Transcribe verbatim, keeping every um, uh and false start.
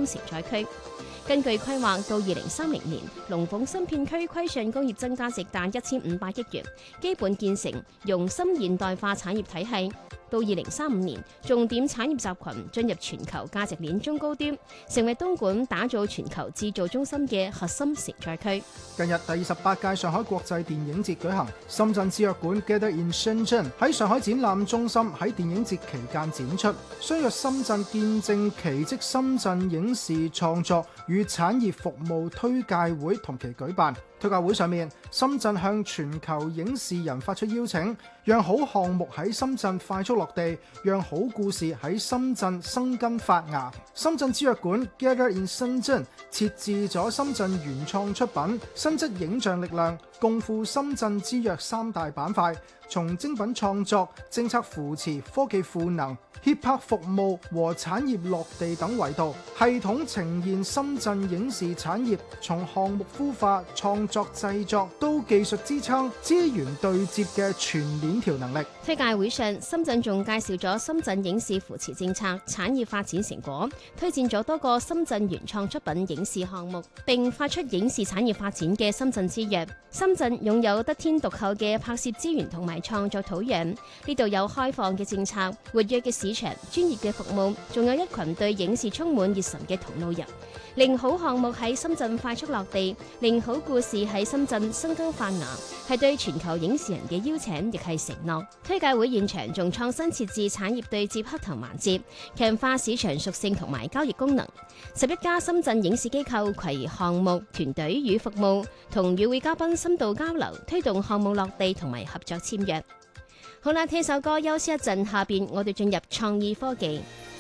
心承載區。根據規劃，到二零三零年，龍鳳新片區規劃工業增加值達一千五百億元，基本建成融心現代化產業體系。到二零三五年，重點產業集群進入全球價值鏈中高端，成為東莞打造全球製造中心嘅核心承載區。 近日第二十八屆上海國際電影節舉行，深圳之約館 Gather in Shenzhen 喺上海展覽中心喺電影節期間展出，相約深圳見證奇蹟深圳影視創作與產業服務推介會同期舉辦。推介會上面，深圳向全球影視人發出邀請，讓好項目喺深圳快速落地，讓好故事喺深圳生根發芽。深圳之約館 Gather in Shenzhen 設置咗深圳原創出品、新質影像力量、共赴深圳之約三大板塊，從精品創作、政策扶持、科技賦能、協拍服務和產業落地等維度，系統呈現深圳影視產業從項目孵化、創作製作到技術支撐、資源對接嘅全鏈條能力。 推介會上，深圳仲介紹咗深圳影視扶持政策、產業發展成果，推薦咗多個深圳原創出品影視項目，並發出影視產業發展嘅深圳之約。深圳擁有得天獨厚嘅拍攝資源同埋創作土壤，呢度有開放嘅政策、活躍嘅市場、專業嘅服務，仲有一群對影視充滿熱忱嘅同路人，令好項目喺深圳快速落地，令好故事喺深圳生根發芽，係對全球影視人嘅邀請，亦係承諾。推介會現場仲創新設置產業對接黑頭環節，強化市場屬性同埋交易功能。十一家深圳影視機構攜項目、團隊與服務，同與會嘉賓深度交流，推動項目落地同埋合作簽約。好啦，聽首歌休息一陣，下邊我哋進入創意科技。